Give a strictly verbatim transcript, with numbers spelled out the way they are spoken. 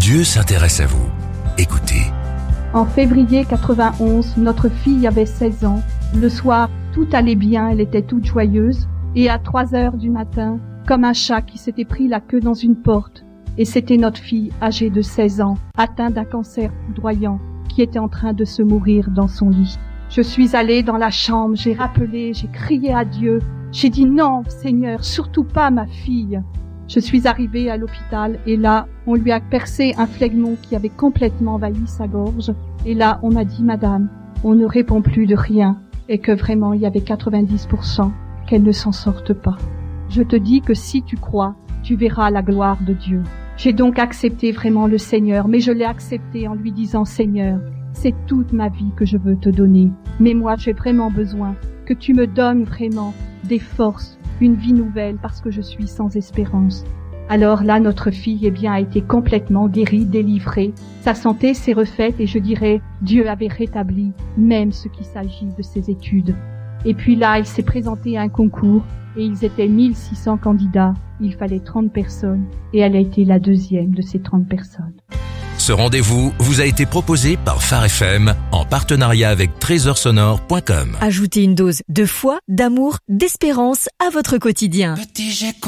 Dieu s'intéresse à vous. Écoutez. En février quatre-vingt-onze, notre fille avait seize ans. Le soir, tout allait bien, elle était toute joyeuse. Et à trois heures du matin, comme un chat qui s'était pris la queue dans une porte. Et c'était notre fille, âgée de seize ans, atteinte d'un cancer foudroyant, qui était en train de se mourir dans son lit. Je suis allée dans la chambre, j'ai rappelé, j'ai crié à Dieu. J'ai dit non, Seigneur, surtout pas ma fille. Je suis arrivée à l'hôpital et là, on lui a percé un phlegmon qui avait complètement envahi sa gorge. Et là, on m'a dit, madame, on ne répond plus de rien et que vraiment, il y avait quatre-vingt-dix pour cent qu'elle ne s'en sorte pas. Je te dis que si tu crois, tu verras la gloire de Dieu. J'ai donc accepté vraiment le Seigneur, mais je l'ai accepté en lui disant, Seigneur, c'est toute ma vie que je veux te donner. Mais moi, j'ai vraiment besoin que tu me donnes vraiment des forces, une vie nouvelle, parce que je suis sans espérance. Alors là, notre fille, eh bien, a été complètement guérie, délivrée. Sa santé s'est refaite et je dirais, Dieu avait rétabli même ce qu'il s'agit de ses études. Et puis là, il s'est présenté à un concours et ils étaient mille six cents candidats. Il fallait trente personnes et elle a été la deuxième de ces trente personnes. Ce rendez-vous vous a été proposé par Phare F M en partenariat avec trésor sonore point com. Ajoutez une dose de foi, d'amour, d'espérance à votre quotidien.